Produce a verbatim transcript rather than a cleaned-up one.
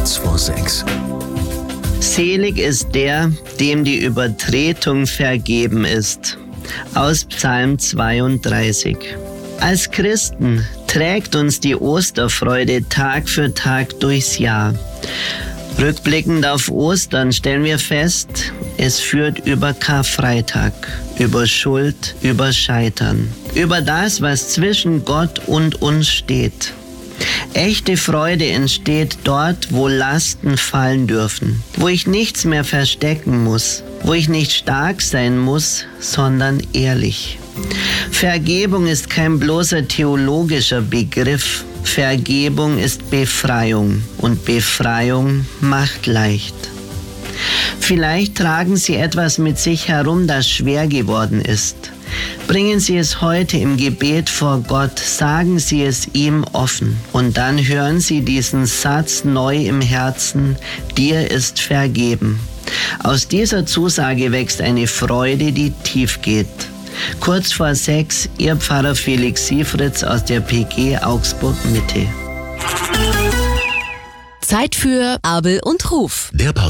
kurz vor sechs. Selig ist der, dem die Übertretung vergeben ist. Aus Psalm zweiunddreißig. Als Christen trägt uns die Osterfreude Tag für Tag durchs Jahr. Rückblickend auf Ostern stellen wir fest, es führt über Karfreitag, über Schuld, über Scheitern, über das, was zwischen Gott und uns steht. Echte Freude entsteht dort, wo Lasten fallen dürfen, wo ich nichts mehr verstecken muss, wo ich nicht stark sein muss, sondern ehrlich. Vergebung ist kein bloßer theologischer Begriff. Vergebung ist Befreiung und Befreiung macht leicht. Vielleicht tragen Sie etwas mit sich herum, das schwer geworden ist. Bringen Sie es heute im Gebet vor Gott, sagen Sie es ihm offen und dann hören Sie diesen Satz neu im Herzen: Dir ist vergeben. Aus dieser Zusage wächst eine Freude, die tief geht. Kurz vor sechs, Ihr Pfarrer Felix Siefritz aus der P G Augsburg Mitte. Zeit für Abel und Ruf. Der